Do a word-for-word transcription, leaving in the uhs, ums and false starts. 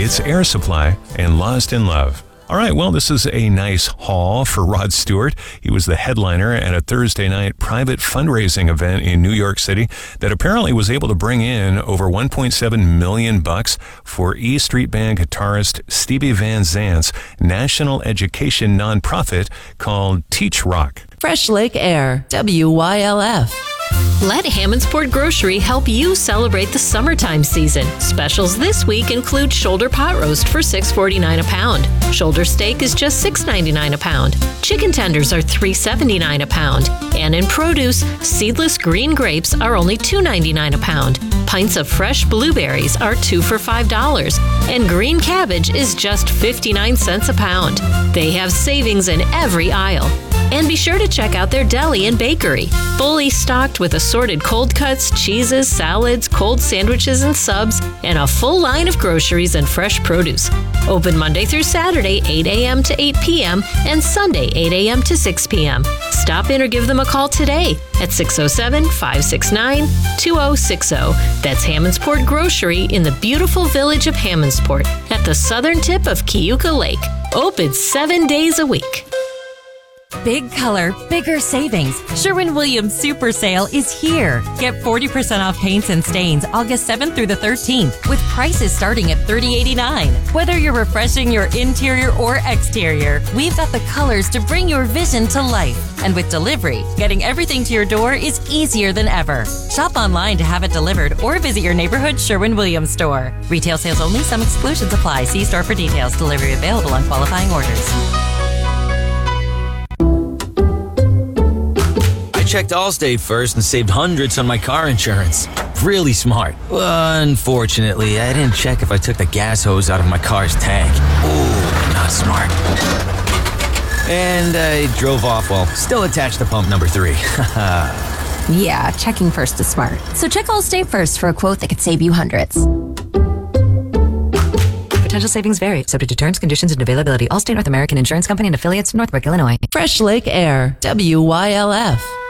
It's Air Supply and Lost in Love. All right, well, this is a nice haul for Rod Stewart. He was the headliner at a Thursday night private fundraising event in New York City that apparently was able to bring in over one point seven million bucks for E Street Band guitarist Stevie Van Zandt's national education nonprofit called Teach Rock. Fresh Lake Air, W Y L F. Let Hammondsport Grocery help you celebrate the summertime season. Specials this week include shoulder pot roast for six forty-nine a pound. Shoulder steak is just six ninety-nine a pound. Chicken tenders are three seventy-nine a pound. And in produce, seedless green grapes are only two ninety-nine a pound. Pints of fresh blueberries are two for five dollars. And green cabbage is just fifty-nine cents a pound. They have savings in every aisle. And be sure to check out their deli and bakery. Fully stocked with assorted cold cuts, cheeses, salads, cold sandwiches and subs, and a full line of groceries and fresh produce. Open Monday through Saturday, eight a.m. to eight p.m. and Sunday, eight a.m. to six p.m. Stop in or give them a call today at six oh seven, five six nine, two oh six oh. That's Hammondsport Grocery in the beautiful village of Hammondsport at the southern tip of Keuka Lake. Open seven days a week. Big color, bigger savings. Sherwin-Williams Super Sale is here. Get forty percent off paints and stains August seventh through the thirteenth with prices starting at thirty eighty-nine. Whether you're refreshing your interior or exterior, we've got the colors to bring your vision to life. And with delivery, getting everything to your door is easier than ever. Shop online to have it delivered or visit your neighborhood Sherwin-Williams store. Retail sales only. Some exclusions apply. See store for details. Delivery available on qualifying orders. Checked Allstate first and saved hundreds on my car insurance. Really smart. Unfortunately, I didn't check if I took the gas hose out of my car's tank. Ooh, not smart. And I drove off while still attached to pump number three. Yeah, checking first is smart. So check Allstate first for a quote that could save you hundreds. Potential savings vary, subject to terms, conditions, and availability. Allstate North American Insurance Company and affiliates, Northbrook, Illinois. Fresh Lake Air, W Y L F.